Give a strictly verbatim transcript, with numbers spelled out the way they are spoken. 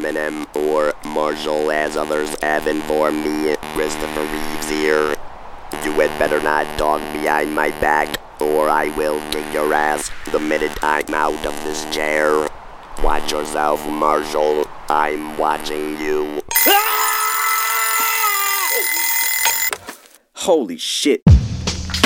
Eminem or Marshall as others have informed me. Christopher Reeves here. You had better not talk behind my back, or I will kick your ass the minute I'm out of this chair. Watch yourself, Marshall. I'm watching you. Holy shit.